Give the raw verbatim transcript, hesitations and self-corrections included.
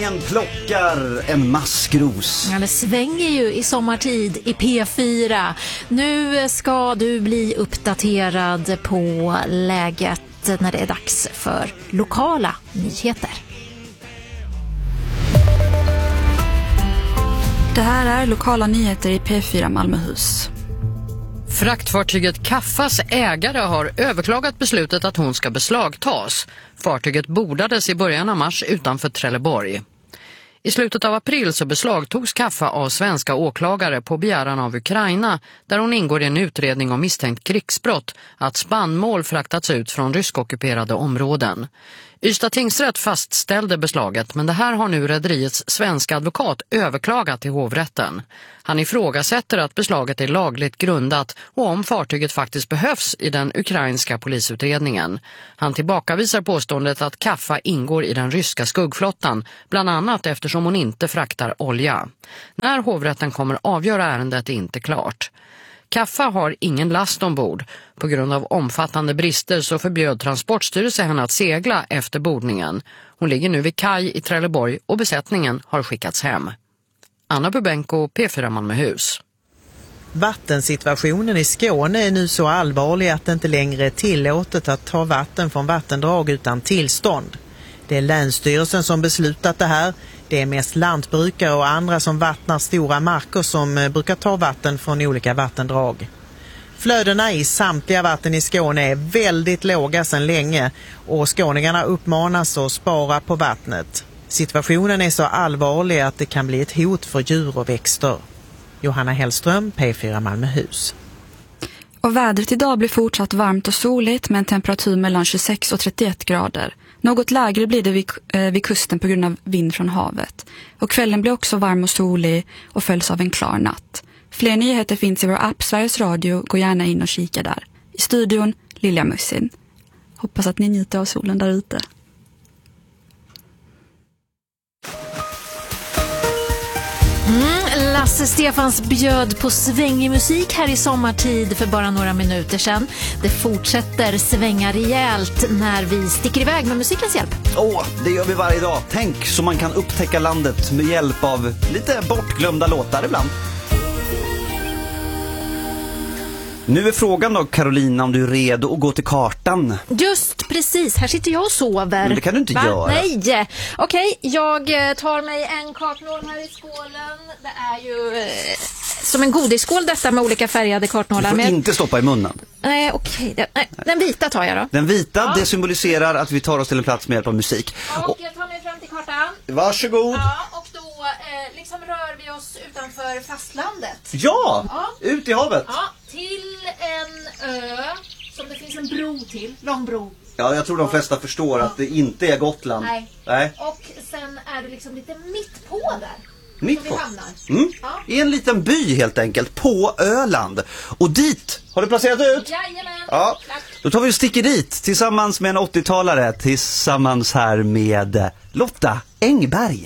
Ingen plockar en maskros. Ja, det svänger ju i sommartid i P fyra. Nu ska du bli uppdaterad på läget när det är dags för lokala nyheter. Det här är lokala nyheter i P fyra Malmöhus. Fraktfartyget Kaffas ägare har överklagat beslutet att hon ska beslagtas. Fartyget bordades i början av mars utanför Trelleborg. I slutet av april så beslagtogs Kaffa av svenska åklagare på begäran av Ukraina, där hon ingår i en utredning om misstänkt krigsbrott, att spannmål fraktats ut från ryskockuperade områden. Ystad tingsrätt fastställde beslaget, men det här har nu rederiets svenska advokat överklagat till hovrätten. Han ifrågasätter att beslaget är lagligt grundat och om fartyget faktiskt behövs i den ukrainska polisutredningen. Han tillbakavisar påståendet att Kaffa ingår i den ryska skuggflottan, bland annat eftersom hon inte fraktar olja. När hovrätten kommer avgöra ärendet är inte klart. Kaffa har ingen last ombord. På grund av omfattande brister så förbjöd Transportstyrelsen henne att segla efter bordningen. Hon ligger nu vid kaj i Trelleborg och besättningen har skickats hem. Anna Bubenko, P fyra Malmöhus. Vattensituationen i Skåne är nu så allvarlig att det inte längre är tillåtet att ta vatten från vattendrag utan tillstånd. Det är Länsstyrelsen som beslutat det här. Det är mest lantbrukare och andra som vattnar stora marker som brukar ta vatten från olika vattendrag. Flödena i samtliga vatten i Skåne är väldigt låga sedan länge och skåningarna uppmanas att spara på vattnet. Situationen är så allvarlig att det kan bli ett hot för djur och växter. Johanna Hellström, P fyra Malmöhus. Och vädret idag blir fortsatt varmt och soligt med en temperatur mellan tjugosex och trettioett grader. Något lägre blir det vid, eh, vid kusten på grund av vind från havet. Och kvällen blir också varm och solig och följs av en klar natt. Fler nyheter finns i vår app Sveriges Radio. Gå gärna in och kika där. I studion, Lilja Mussin. Hoppas att ni njuter av solen där ute. Mm, Lasse Stefans bjöd på svängig musik här i sommartid för bara några minuter sedan. Det fortsätter svänga rejält när vi sticker iväg med musikens hjälp. Åh, det gör vi varje dag. Tänk så man kan upptäcka landet med hjälp av lite bortglömda låtar ibland. Nu är frågan då, Carolina, om du är redo att gå till kartan. Just precis, här sitter jag och sover. Men det kan du inte Va? göra. Nej, okej, jag tar mig en kartnål här i skålen. Det är ju eh, som en godisskål detta med olika färgade kartnålar. Du får med... inte stoppa i munnen. Nej, okej. Den, nej, den vita tar jag då. Den vita, ja. Det symboliserar att vi tar oss till en plats med hjälp av musik. Och, och jag tar mig fram till kartan. Varsågod. Ja, och då eh, liksom rör vi oss utanför fastlandet. Ja, ja. Ut i havet. Ja, till en ö som det finns en bro till, lång bro. Ja, jag tror de flesta förstår att det inte är Gotland. Nej. Nej. Och sen är det liksom lite mitt på där. Mitt på? Mm. Ja. I en liten by helt enkelt, på Öland. Och dit, har du placerat ut? Jajamän. Ja, då tar vi och sticker dit tillsammans med en åttiotalare, tillsammans här med Lotta Engberg.